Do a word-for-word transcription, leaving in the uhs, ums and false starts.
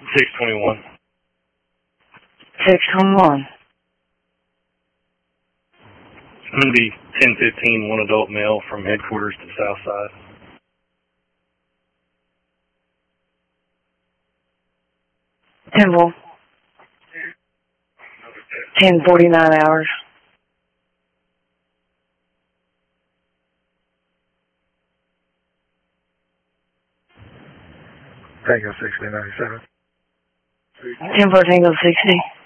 six twenty-one. six twenty-one. It's going to be ten fifteen, one adult male from headquarters to south side. Temple. ten forty-nine hours. Tango sixty ninety-seven. ten four Tango sixty.